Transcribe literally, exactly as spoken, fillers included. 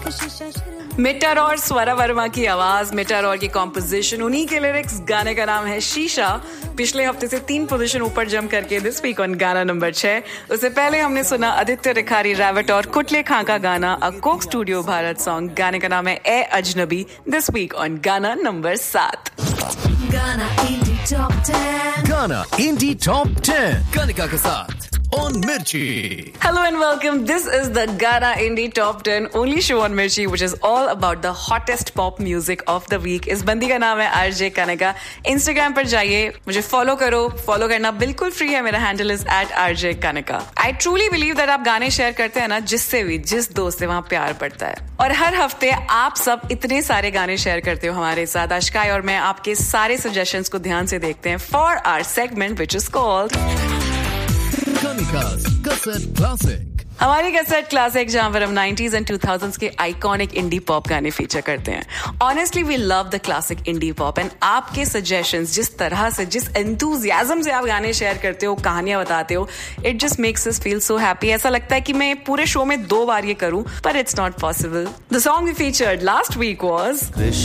Metre और स्वरा वर्मा की आवाज, मिटर और की कॉम्पोजिशन, उन्हीं के लिरिक्स, गाने का नाम है शीशा। पिछले हफ्ते से तीन पोजीशन ऊपर जंप करके दिस वीक ऑन गाना नंबर छह। उससे पहले हमने सुना आदित्य रिखारी रैवट और कुटले खां का गाना अ कोक स्टूडियो भारत सॉन्ग, गाने का नाम है ए अजनबी, दिस वीक ऑन गाना नंबर सात। गाना इंडी टॉप टेन, गाना इंडी टॉप टेन, कनिका के साथ on Mirchi. Hello and welcome. This is the Gaana Indie Top ten, only show on Mirchi, which is all about the hottest pop music of the week. इस बंदी का नाम है RJ Kanika. Instagram पर जाइए, मुझे फॉलो करो। फॉलो करना बिल्कुल फ्री है। मेरा handle is eight RJ Kanika. I truly believe that आप गाने शेयर करते हैं ना, जिससे भी, जिस दोस्त से वहाँ प्यार पड़ता है। और हर हफ्ते आप सब इतने सारे गाने शेयर करते हो हमारे साथ। आशकाई और मैं आपके सारे सजेशंस को ध्यान से देखते हैं for our segment which is called Kanika's Cassette Classic. हमारी कैसेट क्लासिक, जहां पर हम नाइंटीज़ एंड टू थाउज़ेंड्स के आइकॉनिक इंडी पॉप गाने फीचर करते हैं। Honestly we love the classic indie pop and आपके सजेशंस, जिस तरह से, जिस एंथुजियाज्म से आप गाने शेयर करते हो, कहानियां बताते हो, it just makes us feel so happy. ऐसा लगता है कि मैं पूरे शो में दो बार ये करूं, पर it's not possible. The song we featured last week was